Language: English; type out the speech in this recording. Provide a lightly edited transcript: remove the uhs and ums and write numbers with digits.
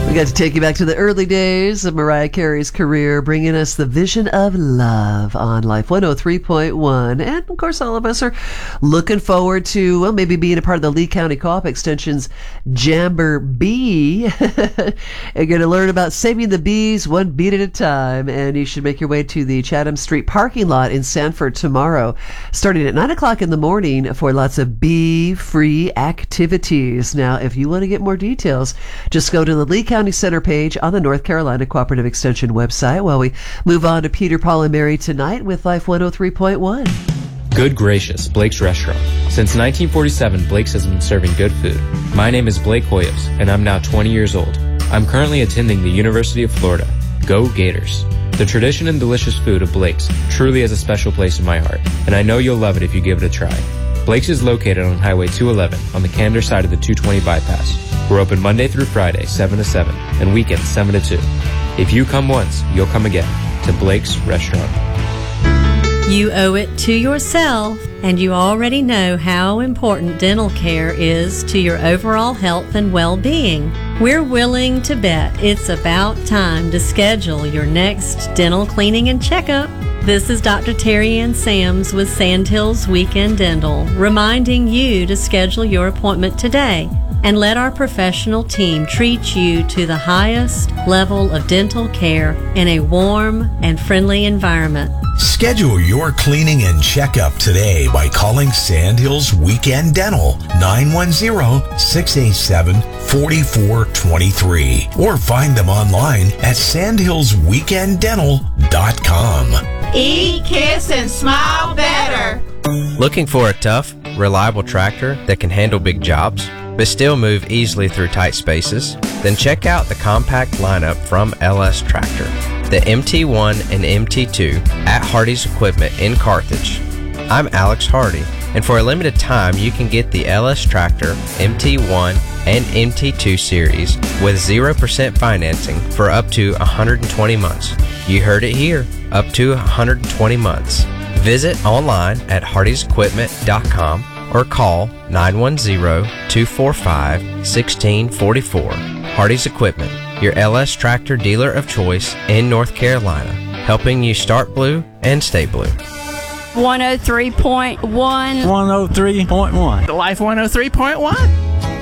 We got to take you back to the early days of Mariah Carey's career, bringing us the vision of love on Life 103.1. And, of course, all of us are looking forward to, well, maybe being a part of the Lee County Co-op Extension's Jamber Bee. You're going to learn about saving the bees one beat at a time. And you should make your way to the Chatham Street parking lot in Sanford tomorrow, starting at 9 o'clock in the morning for lots of bee-free activities. Now, if you want to get more details, just go to the Lee County Center page on the North Carolina Cooperative Extension website while we move on to Peter, Paul, and Mary tonight with Life 103.1. Good gracious, Blake's Restaurant. Since 1947, Blake's has been serving good food. My name is Blake Hoyos, and I'm now 20 years old. I'm currently attending the University of Florida. Go Gators! The tradition and delicious food of Blake's truly has a special place in my heart, and I know you'll love it if you give it a try. Blake's is located on Highway 211 on the Camden side of the 220 bypass. We're open Monday through Friday, 7 to 7, and weekends, 7 to 2. If you come once, you'll come again to Blake's Restaurant. You owe it to yourself, and you already know how important dental care is to your overall health and well-being. We're willing to bet it's about time to schedule your next dental cleaning and checkup. This is Dr. Terry Ann Sams with Sandhills Weekend Dental, reminding you to schedule your appointment today and let our professional team treat you to the highest level of dental care in a warm and friendly environment. Schedule your cleaning and checkup today by calling Sandhills Weekend Dental 910-687-4423 or find them online at sandhillsweekenddental.com. Eat, kiss, and smile better. Looking for a tough, reliable tractor that can handle big jobs, but still move easily through tight spaces? Then check out the compact lineup from LS Tractor, the MT1 and MT2 at Hardy's Equipment in Carthage. I'm Alex Hardy, and for a limited time you can get the LS Tractor MT1 and MT2 series with 0% financing for up to 120 months. You heard it here, up to 120 months. Visit online at hardysequipment.com or call 910-245-1644. Hardy's Equipment, your LS Tractor dealer of choice in North Carolina, helping you start blue and stay blue. 103.1. 103.1. Life 103.1.